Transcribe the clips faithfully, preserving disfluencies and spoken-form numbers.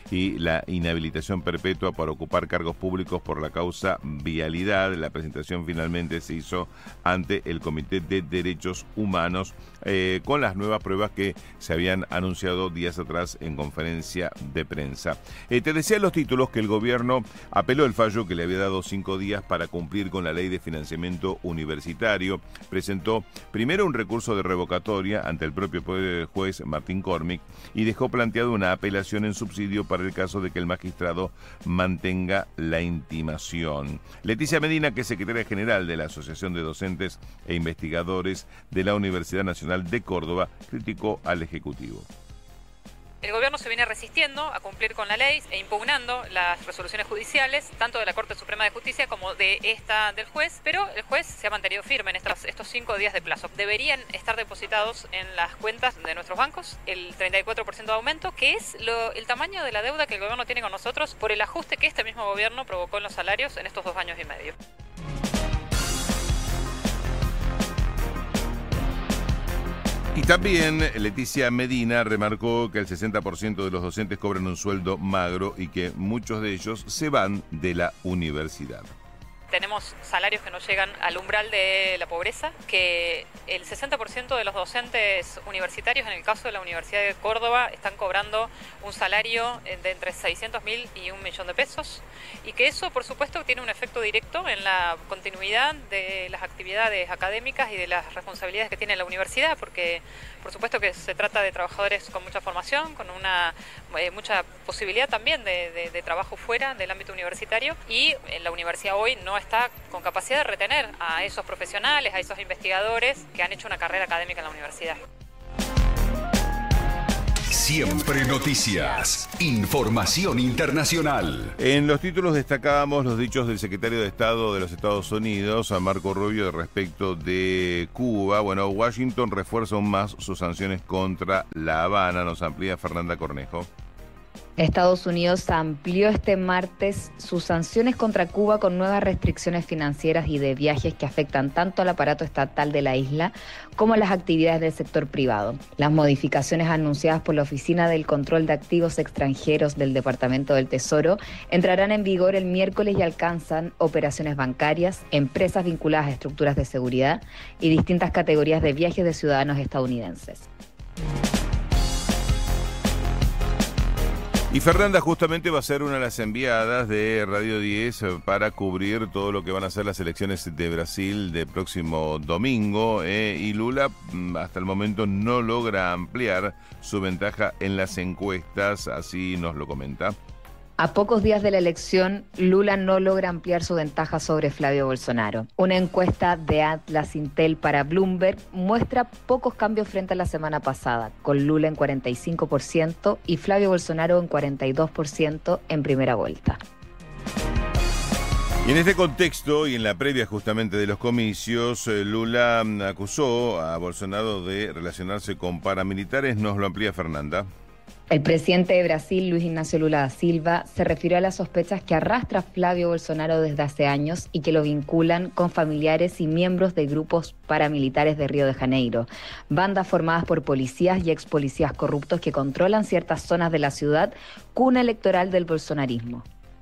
y la inhabilitación perpetua para ocupar cargos públicos por la causa vialidad. La presentación finalmente se hizo ante el Comité de Derechos Humanos eh, con las nuevas pruebas que se habían anunciado días atrás en conferencia de prensa. Eh, te decía los títulos que el gobierno apeló el fallo que le había dado cinco días para cumplir con la ley de financiamiento universitario. Presentó primero un recurso de revocatoria ante el propio juez Martín Cormick y dejó planteado una apelación en subsidio para el caso de que el magistrado mantenga la intimación. Leticia Medina, que es secretaria general de la Asociación de Docentes e Investigadores de la Universidad Nacional de Córdoba, criticó al Ejecutivo. El gobierno se viene resistiendo a cumplir con la ley e impugnando las resoluciones judiciales, tanto de la Corte Suprema de Justicia como de esta del juez, pero el juez se ha mantenido firme en estos, estos cinco días de plazo. Deberían estar depositados en las cuentas de nuestros bancos el treinta y cuatro por ciento de aumento, que es lo, el tamaño de la deuda que el gobierno tiene con nosotros por el ajuste que este mismo gobierno provocó en los salarios en estos dos años y medio. Y también Leticia Medina remarcó que el sesenta por ciento de los docentes cobran un sueldo magro y que muchos de ellos se van de la universidad. Tenemos salarios que no llegan al umbral de la pobreza, que el sesenta por ciento de los docentes universitarios, en el caso de la Universidad de Córdoba, están cobrando un salario de entre seiscientos mil y un millón de pesos, y que eso, por supuesto, tiene un efecto directo en la continuidad de las actividades académicas y de las responsabilidades que tiene la universidad, porque, por supuesto, que se trata de trabajadores con mucha formación, con una eh, mucha posibilidad también de, de, de trabajo fuera del ámbito universitario, y en la universidad hoy no está con capacidad de retener a esos profesionales, a esos investigadores que han hecho una carrera académica en la universidad. Siempre noticias, información internacional. En los títulos destacábamos los dichos del secretario de Estado de los Estados Unidos, a Marco Rubio, respecto de Cuba. Bueno, Washington refuerza aún más sus sanciones contra La Habana. Nos amplía Fernanda Cornejo. Estados Unidos amplió este martes sus sanciones contra Cuba con nuevas restricciones financieras y de viajes que afectan tanto al aparato estatal de la isla como a las actividades del sector privado. Las modificaciones anunciadas por la Oficina del Control de Activos Extranjeros del Departamento del Tesoro entrarán en vigor el miércoles y alcanzan operaciones bancarias, empresas vinculadas a estructuras de seguridad y distintas categorías de viajes de ciudadanos estadounidenses. Y Fernanda justamente va a ser una de las enviadas de Radio diez para cubrir todo lo que van a ser las elecciones de Brasil del próximo domingo. Eh, y Lula hasta el momento no logra ampliar su ventaja en las encuestas, así nos lo comenta. A pocos días de la elección, Lula no logra ampliar su ventaja sobre Flavio Bolsonaro. Una encuesta de Atlas Intel para Bloomberg muestra pocos cambios frente a la semana pasada, con Lula en cuarenta y cinco por ciento y Flavio Bolsonaro en cuarenta y dos por ciento en primera vuelta. Y en este contexto y en la previa justamente de los comicios, Lula acusó a Bolsonaro de relacionarse con paramilitares. Nos lo amplía Fernanda. El presidente de Brasil, Luis Ignacio Lula da Silva, se refirió a las sospechas que arrastra Flavio Bolsonaro desde hace años y que lo vinculan con familiares y miembros de grupos paramilitares de Río de Janeiro, bandas formadas por policías y ex policías corruptos que controlan ciertas zonas de la ciudad, cuna electoral del bolsonarismo.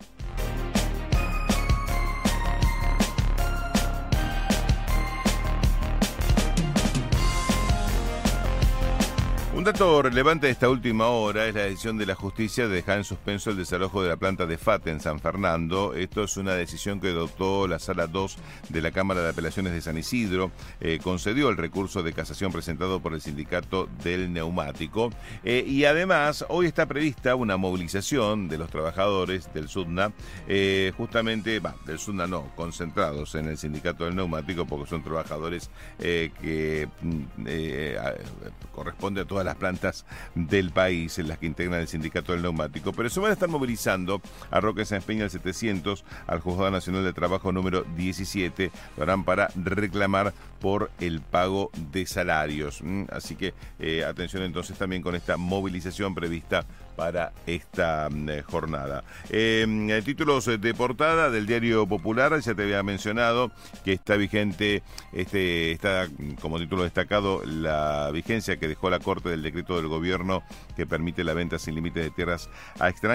Un dato relevante de esta última hora es la decisión de la justicia de dejar en suspenso el desalojo de la planta de F A T en San Fernando. Esto es una decisión que adoptó la Sala dos de la Cámara de Apelaciones de San Isidro. Eh, concedió el recurso de casación presentado por el sindicato del neumático. Eh, y además, hoy está prevista una movilización de los trabajadores del SUDNA, eh, justamente, bah, del SUDNA no, concentrados en el sindicato del neumático, porque son trabajadores eh, que eh, corresponden a todas las plantas del país en las que integran el sindicato del neumático, pero se van a estar movilizando a Roque Sáenz Peña al setecientos, al Juzgado Nacional de Trabajo número diecisiete, lo harán para reclamar por el pago de salarios. Así que eh, atención entonces también con esta movilización prevista para esta eh, jornada. Eh, títulos de portada del Diario Popular, ya te había mencionado que está vigente, este, está como título destacado la vigencia que dejó la Corte del decreto del gobierno que permite la venta sin límites de tierras a extranjeros.